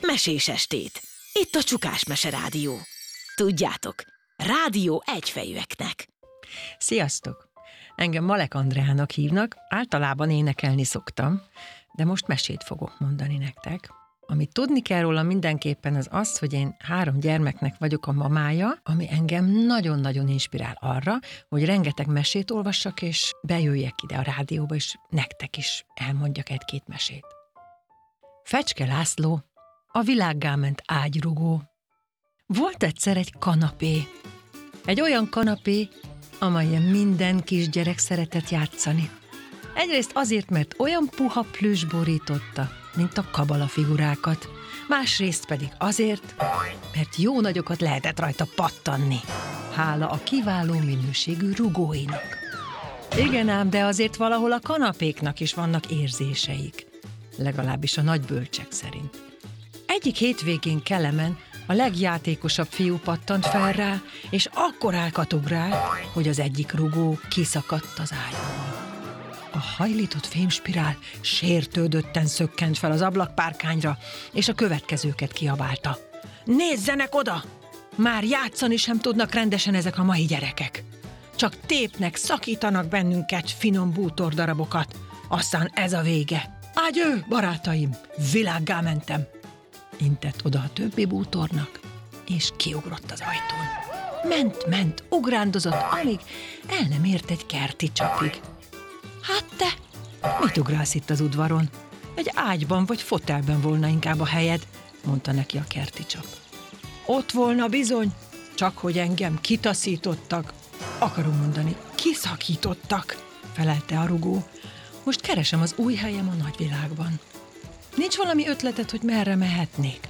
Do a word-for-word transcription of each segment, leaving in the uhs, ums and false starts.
mesés estét! Itt a Csukás Mese Rádió. Tudjátok, rádió egyfejűeknek. Sziasztok! Engem Malek Andreának hívnak, általában énekelni szoktam, de most mesét fogok mondani nektek. Amit tudni kell róla mindenképpen az az, hogy én három gyermeknek vagyok a mamája, ami engem nagyon-nagyon inspirál arra, hogy rengeteg mesét olvassak, és bejöjjek ide a rádióba, és nektek is elmondjak egy-két mesét. Fecske László, a világgá ment ágyrugó. Volt egyszer egy kanapé. Egy olyan kanapé, amelyen minden kisgyerek szeretett játszani. Egyrészt azért, mert olyan puha plüss borította, mint a kabala figurákat. Másrészt pedig azért, mert jó nagyokat lehetett rajta pattanni. Hála a kiváló minőségű rugóinak. Igen ám, de azért valahol a kanapéknak is vannak érzéseik. Legalábbis a nagybölcsek szerint. Egyik hétvégén Kelemen a legjátékosabb fiú pattant fel rá, és akkorákat ugrált, hogy az egyik rugó kiszakadt az ágyból. A hajlított fémspirál sértődötten szökkent fel az ablakpárkányra, és a következőket kiabálta. Nézzenek oda! Már játszani sem tudnak rendesen ezek a mai gyerekek. Csak tépnek, szakítanak bennünket finom bútordarabokat. Aztán ez a vége. Ágyő, barátaim, világgá mentem! Intett oda a többi bútornak, és kiugrott az ajtón. Ment, ment, ugrándozott, amíg el nem ért egy kerti csapig. Hát te, mit ugrálsz itt az udvaron? Egy ágyban vagy fotelben volna inkább a helyed, mondta neki a kerti csap. Ott volna bizony, csak hogy engem kitaszítottak. Akarom mondani, kiszakítottak, felelte a rugó. Most keresem az új helyem a nagyvilágban. Nincs valami ötleted, hogy merre mehetnék?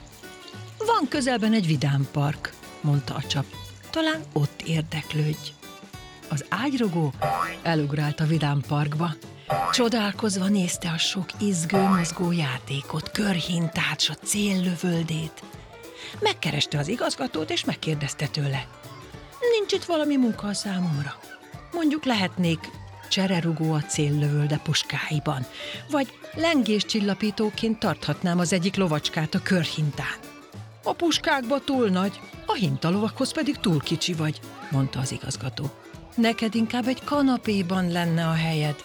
Van közelben egy vidámpark, mondta a csap. Talán ott érdeklődj. Az ágyrugó elugrált a vidámparkba. Csodálkozva nézte a sok izgő, mozgó játékot, körhintát, s a céllövöldét. Megkereste az igazgatót, és megkérdezte tőle. Nincs itt valami munka a számomra? Mondjuk lehetnék csererugó a céllövölde puskáiban, vagy lengéscsillapítóként tarthatnám az egyik lovacskát a körhintán. A puskákba túl nagy, a hintalovakhoz pedig túl kicsi vagy, mondta az igazgató. Neked inkább egy kanapéban lenne a helyed.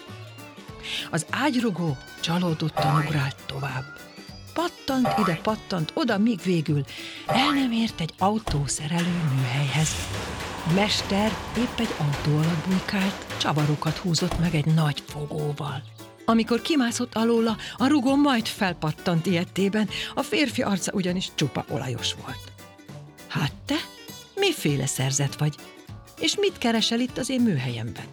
Az ágyrugó csalódottan ugrált tovább. Pattant ide, pattant oda, míg végül el nem ért egy autószerelő műhelyhez. A mester épp egy autó alatt bujkált, csavarokat húzott meg egy nagy fogóval. Amikor kimászott alóla, a rugó majd felpattant ilyettében, a férfi arca ugyanis csupa olajos volt. Hát te, miféle szerzet vagy, és mit keresel itt az én műhelyemben?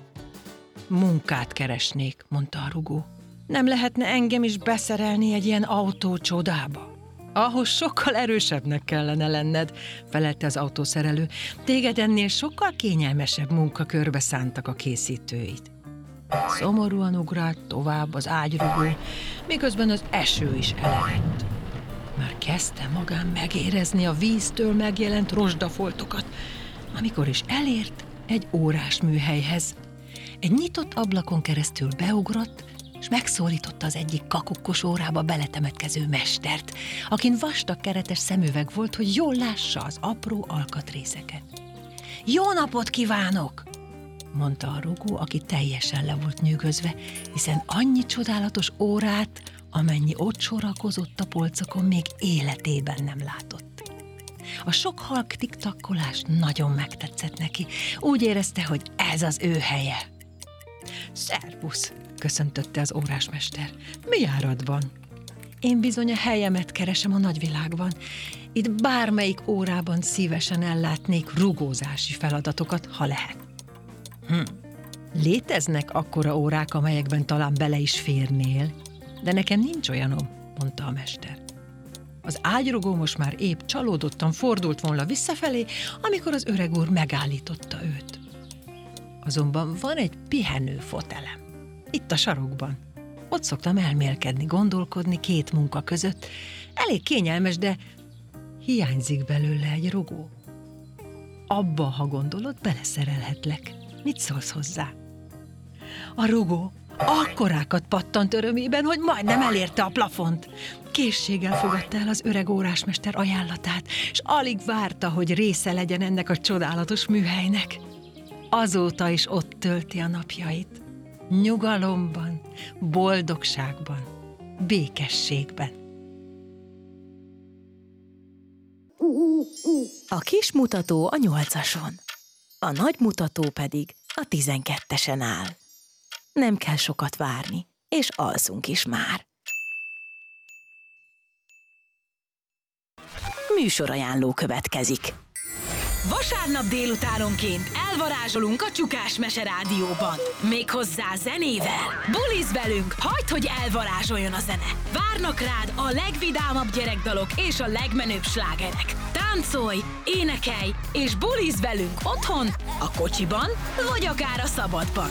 Munkát keresnék, mondta a rugó. Nem lehetne engem is beszerelni egy ilyen autó csodába? Ahhoz sokkal erősebbnek kellene lenned, felelte az autószerelő. Téged ennél sokkal kényelmesebb munkakörbe szántak a készítőid. Szomorúan ugrált tovább az ágyrugó, miközben az eső is elerett. Már kezdte magán megérezni a víztől megjelent rozsdafoltokat, amikor is elért egy órás műhelyhez. Egy nyitott ablakon keresztül beugrott, és megszólította az egyik kakukkos órába beletemetkező mestert, akin vastag keretes szemüveg volt, hogy jól lássa az apró alkatrészeket. Jó napot kívánok! Mondta a rugó, aki teljesen le volt nyűgözve, hiszen annyi csodálatos órát, amennyi ott sorakozott a polcokon, még életében nem látott. A sok halk tiktakkolás nagyon megtetszett neki. Úgy érezte, hogy ez az ő helye. Szervusz, köszöntötte az órásmester. Mi járatban? Én bizony a helyemet keresem a nagyvilágban. Itt bármelyik órában szívesen ellátnék rugózási feladatokat, ha lehet. Hm. Léteznek akkora órák, amelyekben talán bele is férnél, de nekem nincs olyanom, mondta a mester. Az ágyrugó most már épp csalódottan fordult volna visszafelé, amikor az öreg úr megállította őt. Azonban van egy pihenő fotelem. Itt a sarokban. Ott szoktam elmélkedni, gondolkodni két munka között. Elég kényelmes, de hiányzik belőle egy rugó. Abba, ha gondolod, beleszerelhetlek. Mit szólsz hozzá? A rugó akkorákat pattant örömében, hogy majdnem elérte a plafont. készséggel fogadta el az öreg órásmester ajánlatát, és alig várta, hogy része legyen ennek a csodálatos műhelynek. Azóta is ott tölti a napjait. Nyugalomban, boldogságban, békességben. A kis mutató a nyolcason, a nagy mutató pedig a tizenkettesen áll. Nem kell sokat várni, és alszunk is már. Műsorajánló következik. Vasárnap délutánonként elvarázsolunk a Csukás Mese Rádióban. Méghozzá zenével. Bulizz velünk, hagyd, hogy elvarázsoljon a zene. Várnak rád a legvidámabb gyerekdalok és a legmenőbb slágerek. Táncolj, énekelj és bulizz velünk otthon, a kocsiban vagy akár a szabadban.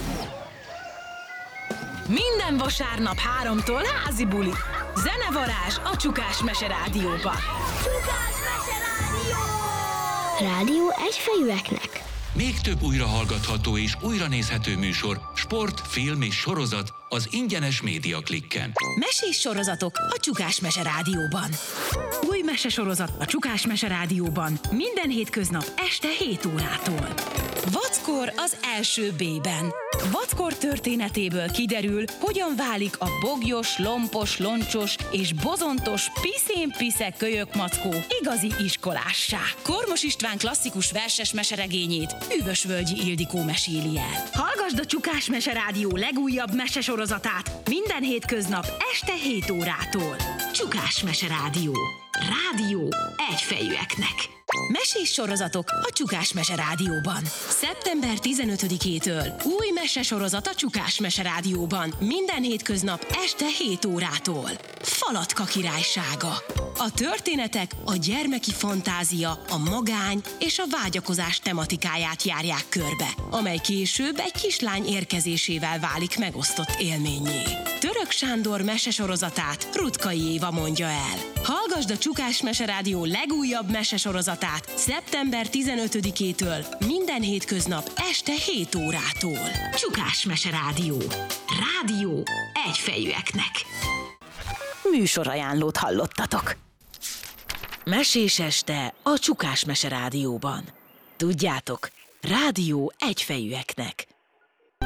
Minden vasárnap háromtól házi buli. Zenevarázs a Csukás Mese Rádióban. Csukás Mese Rádió! Rádió egyfejűeknek. Még több újrahallgatható és újranézhető műsor, sport, film és sorozat az ingyenes Média Klikken. Mesés sorozatok a Csukás Mese Rádióban. Új mesesorozat a Csukás Mese Rádióban minden hétköznap este hét órától. Vackor az első B-ben. Vackor történetéből kiderül, hogyan válik a bogyos, lompos, loncsos és bozontos piszén-piszek kölyökmackó igazi iskolássá. Kormos István klasszikus verses meseregényét Üvösvölgyi Ildikó meséli el. Hallgasd a Csukás Mese Rádió legújabb mesesorozatát minden hétköznap este hét órától. Csukás Mese Rádió. Rádió egyfejűeknek. Mesés sorozatok a Csukás Mese Rádióban. szeptember tizenötödikétől új mesesorozat a Csukás Mese Rádióban minden hétköznap este hét órától. Falatka királysága. A történetek a gyermeki fantázia, a magány és a vágyakozás tematikáját járják körbe, amely később egy kislány érkezésével válik megosztott élménnyé. Török Sándor mesesorozatát Rutkai Éva mondja el. Hallgasd a Csukás Mese Rádió legújabb mesesorozatát szeptember tizenötödikétől minden hétköznap este hét órától. Csukás Mese Rádió. Rádió egyfejűeknek. Műsorajánlót hallottatok. Mesés este a Csukás Mese Rádióban. Tudjátok, rádió egyfejűeknek.